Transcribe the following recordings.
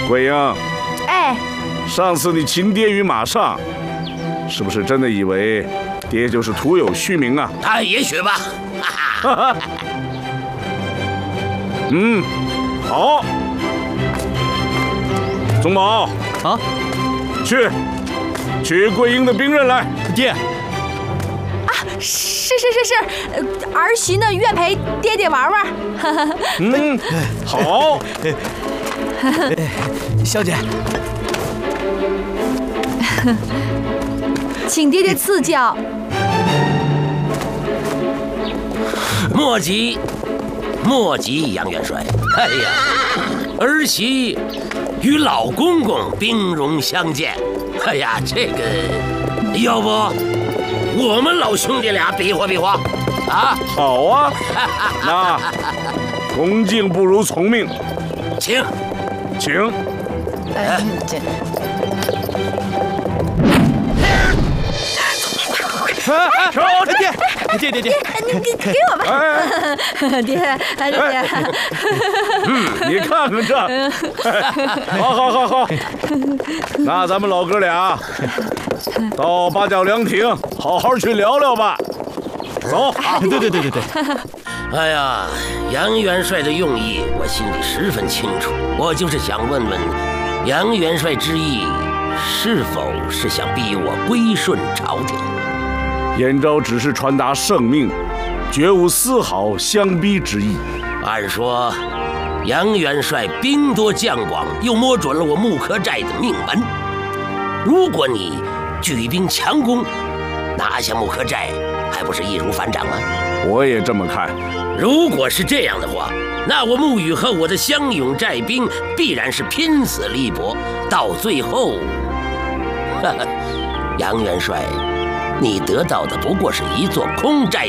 桂英， 哎， 上次你擒爹于马上，是不是真的以为爹就是徒有虚名啊？ 也许吧。 好。宗保啊， 取桂英的兵刃来。 爹。 是，儿媳呢愿陪爹爹玩玩。 好。 小姐， 请爹爹赐教。 莫急，杨元帅。哎呀，儿媳与老公公兵戎相见。哎呀，这个要不我们老兄弟俩比划比划啊？ 好啊，那恭敬不如从命， 请。 爹， 你给我吧。爹。 你看看这，好。那咱们老哥俩到八角凉亭好好去聊聊吧。走。 对。 哎呀，杨元帅的用意我心里十分清楚，我就是想问问杨元帅之意，是否是想逼我归顺朝廷？ 燕昭只是传达圣命，绝无丝毫相逼之意。 按说，杨元帅兵多将广，又摸准了我木柯寨的命门。如果你举兵强攻，拿下木柯寨，还不是易如反掌吗？ 我也这么看。 如果是这样的话，那我沐雨和我的湘勇寨兵必然是拼死力搏，到最后，杨元帅，你得到的不过是一座空寨。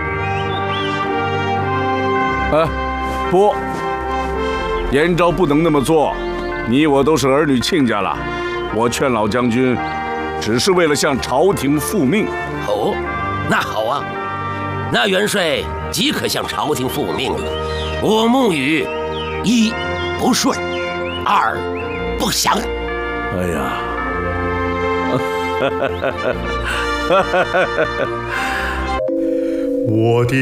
不，燕昭不能那么做。你我都是儿女亲家了，我劝老将军，只是为了向朝廷复命。 哦，那好啊，那元帅即可向朝廷复命了。我沐雨，一不顺，二不降。 哎呀， 我的。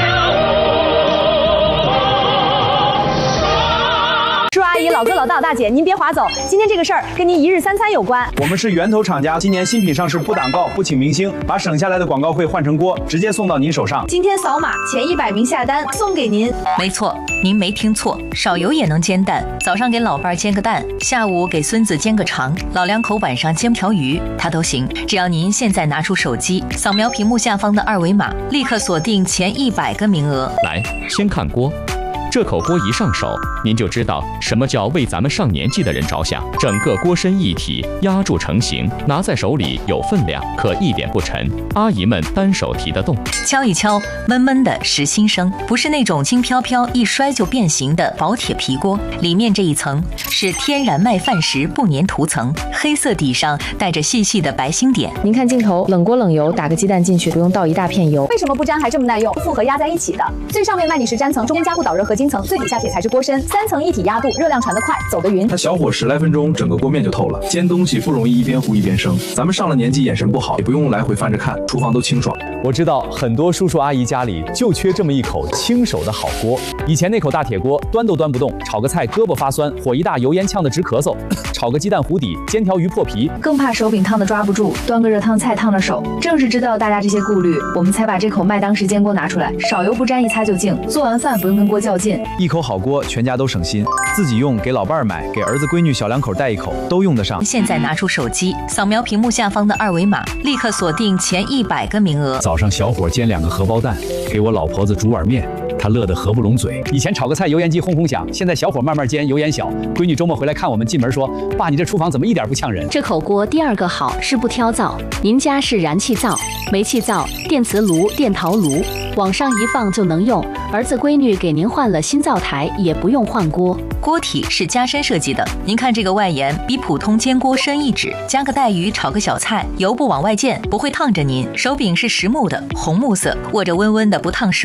叔阿姨、老哥、老大、大姐，您别划走，今天这个事儿跟您一日三餐有关。 我们是源头厂家，今年新品上市不挡告，不请明星，把省下来的广告费换成锅，直接送到您手上。 今天扫码前100名下单送给您。 没错，您没听错，少油也能煎蛋。早上给老伴儿煎个蛋，下午给孙子煎个肠，老两口晚上煎条鱼，它都行。只要您现在拿出手机，扫描屏幕下方的2维码，立刻锁定前100个名额。 来，先看锅。这口锅一上手，您就知道什么叫为咱们上年纪的人着想。整个锅身一体，压铸成型，拿在手里有分量，可一点不沉。阿姨们单手提得动。 敲一敲，闷闷的实心声，不是那种轻飘飘一摔就变形的薄铁皮锅。里面这一层是天然麦饭石不粘涂层，黑色底上带着细细的白星点。 您看镜头，冷锅冷油，打个鸡蛋进去，不用倒一大片油。 为什么不粘还这么耐用？复合压在一起的，最上面麦泥石粘层，中间加固导热合金层，最底下铁材质锅身，3层一体压度，热量传得快，走得匀。 它小火10来分钟，整个锅面就透了。煎东西不容易一边糊一边生，咱们上了年纪眼神不好，也不用来回翻着看，厨房都清爽。 我知道很多叔叔阿姨家里就缺这么一口亲手的好锅。以前那口大铁锅端都端不动，炒个菜胳膊发酸，火一大油烟呛得直咳嗽，炒个鸡蛋糊底，煎条鱼破皮， 更怕手柄烫得抓不住，端个热汤菜烫了手。正是知道大家这些顾虑，我们才把这口麦当石煎锅拿出来，少油不沾，一擦就净。做完饭不用跟锅较劲， 一口好锅，全家都省心。自己用，给老伴儿买，给儿子闺女小两口带一口，都用得上。 现在拿出手机，扫描屏幕下方的2维码，立刻锁定前100个名额。 早上小火煎2个荷包蛋，给我老婆子煮碗面，她乐得合不拢嘴。 以前炒个菜油烟机轰轰响，现在小火慢慢煎，油烟小。闺女周末回来看我们，进门说：“爸，你这厨房怎么一点不呛人？” 这口锅第2个好是不挑灶，您家是燃气灶、煤气灶、电磁炉、电陶炉，往上一放就能用。儿子闺女给您换了新灶台，也不用换锅。 锅体是加深设计的，您看这个外沿比普通煎锅深1指，加个带鱼炒个小菜，油不往外溅，不会烫着您。手柄是实木的，红木色，握着温温的不烫手。